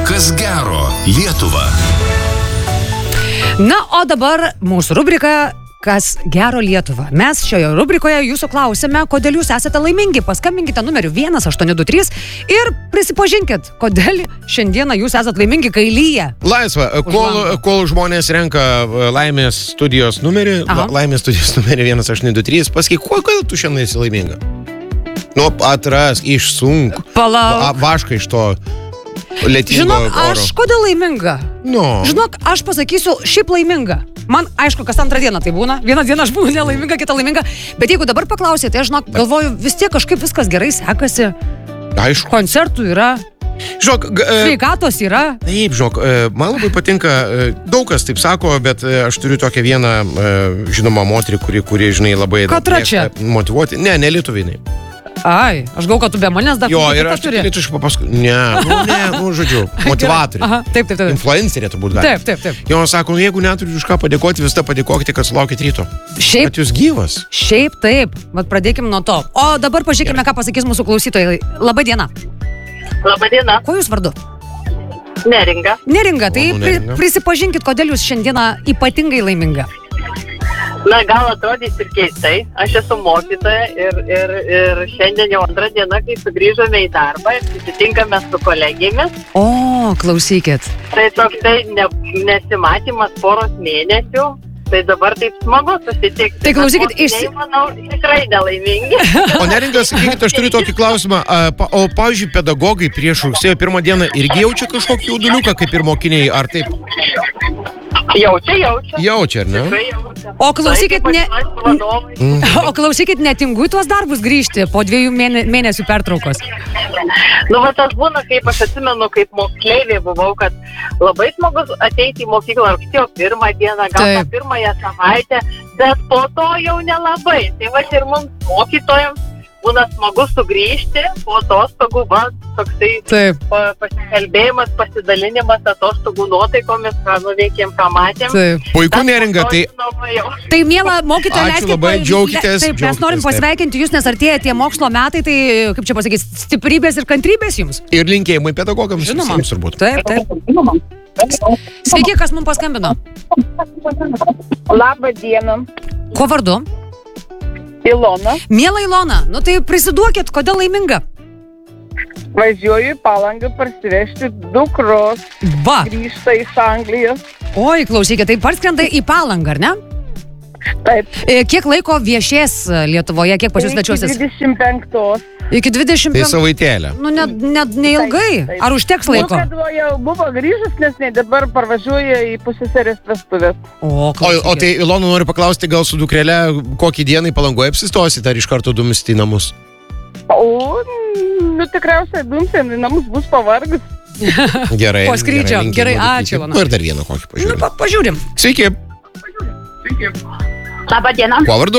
Kas gero Lietuva. Na, o dabar mūsų rubrika Kas gero Lietuva. Mes šioje rubrikoje jūsų klausime, kodėl jūs esate laimingi. Paskambinkite numeriu 1823 ir prisipažinkit, kodėl šiandieną jūs esate laimingi, kai lyja. Laisva, kol žmonės renka laimės studijos numerį, laimės studijos numerį 1823, pasakyk, kodėl tu šiandien esi laiminga? Nu, atrask, išsunk, vašką iš to lietingo oro. Žinok, aš kodėl laiminga? No. Žinok, aš pasakysiu, šiaip laiminga. Man, aišku, kas antrą dieną tai būna. Vieną dieną aš būnu nelaiminga, kitą laiminga. Bet jeigu dabar paklausėte, tai aš, žinok, galvoju, vis tiek kažkaip viskas gerai sekasi. Aišku. Koncertų yra. Žinok, sveikatos yra. Taip, žinok, man labai patinka, daug kas taip sako, bet aš turiu tokią vieną žinomą moterį, kuri, žinai, labai motyvuoti. Ne lietuvinai. Ai, aš galvoju, kad tu be manęs dar... Jo, ir aš tik lietuviškai papasakau. Ne, žodžiu, motivatorių. Aha, taip. Influencerė turbūt gali. Taip. Jo, sako, jeigu neturiu už ką padėkoti, visada padėkokite, kad sulaukit ryto. Šiaip. Kad jūs gyvas. Šiaip taip, bet pradėkim nuo to. O dabar pažiūrėkime, ką pasakys mūsų klausytojai. Labą dieną. Labą dieną. Kuo jūs vardu? Neringa. Neringa, tai prisipažinkit, kodėl jūs šiandieną ypatingai laiminga. Na, gal atrodys ir keistai. Aš esu mokytoja ir šiandien jau antrą dieną, kai sugrįžome į darbą ir susitinkame su kolegėmis. O, klausykit. Tai toksai nesimatymas poros mėnesių. Tai dabar taip smagu susitikti. Tai klausykit, manau, tikrai nelaimingi. O Neringa, sakykit, aš turiu tokį klausimą. O, pavyzdžiui, pedagogai prieš rugsėjo 1 dieną irgi jaučia kažkokį jauduliuką, kaip ir mokiniai, ar taip? Jaučia, ar ne? O klausykit, netingu į tuos darbus grįžti po 2 mėnesių pertraukos. Nu, va tas būna, kaip aš atsimenu, kaip moksleivė buvau, kad labai smagus ateiti į mokyklą rugsėjo 1 dieną, gal tą pirmąją savaitę, bet po to jau nelabai. Tai va ir mums mokytojams būna smagu sugrįžti po atostogų, toksai pasikalbėjimas, pasidalinimas atostogų nuotaikomis, ką nuveikėm, ką matėm. Puiku, Neringa, tai miela mokytoja, leiskite. Ačiū labai, džiaukitės. Taip, mes norim pasveikinti jūs, nes artėja tie mokslo metai, tai, kaip čia pasakys, stiprybės ir kantrybės jums. Ir linkėjimai pedagogams. Žinoma. Turbūt. Taip. Sveiki, kas mums paskambino? Labą dieną. Kuo vardu? Ilona. Miela Ilona, nu tai prisiduokit, kodėl laiminga? Važiuoju į Palangą parsivežti dukros. Grįžta iš Anglijos. Oi, klausykit, tai parskrenda į Palangą, ar ne? Taip. Kiek laiko viešės Lietuvoje, kiek pas jūs svečiuosis? Iki 25. Iki 25. Tai savaitėlė. Nu, neilgai. Ar užteks laiko? Jau buvo grįžus, nes dabar parvažiuoja į pusseserės vestuvės. O tai Ilona nori paklausti, gal su dukrele kokį dieną į Palangoje apsistosit, ar iš karto dumsit į namus? Nu, tikriausiai dumsim, į namus bus pavargus. Gerai. Po skrydžio. Gerai, ačiū, Ilona. Ir dar vieną kokį pažiūrim. Nu, pažiūrim. Sveiki. Labą dieną. Kuo vardu?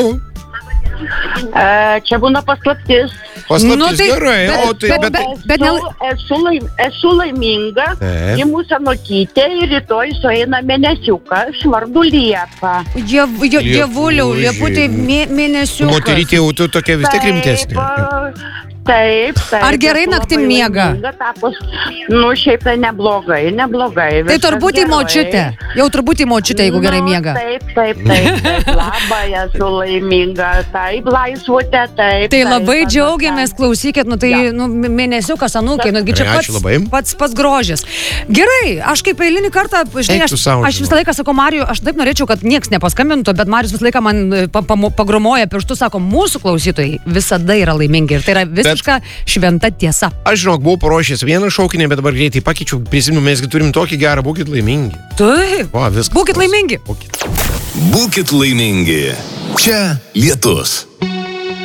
Čia būna paslaptis. Paslaptis, gerai. Esu laiminga, gimusi Anokytė ir rytoj sueina mėnesiukas, vardu Liepa. Dievuliau, Lieputė mėnesiukas. Moterytė jau tu tokia vis tiek rimtesnė. Taip. Ar gerai naktim miega? Nu, šiaip tai neblogai. Tai turbūt į močiutę. Jau turbūt į močiutę, jeigu gerai miega. Taip. Labai esu laiminga. Taip, laisvutė, taip. Tai labai džiaugiamės, klausykit, nu tai mėnesiukas anūkai, nugi čia pats grožis. Gerai, aš kaip eilinį kartą, žinai, aš visą laiką sakau Marijų, aš taip norėčiau, kad nieks nepaskambintų, bet Marijus visą laiką man pagromoja pirštu, sako, mūsų klausytojai visada yra laimingi ir tai yra šventa tiesa. Aš žinok, buvau paruošęs vieną šaukinį, bet dabar greitai pakeičiau, prisimenu, mesgi turim tokį gerą, būkit laimingi. Taip, būkit laimingi. Būkit laimingi. Čia Lietus.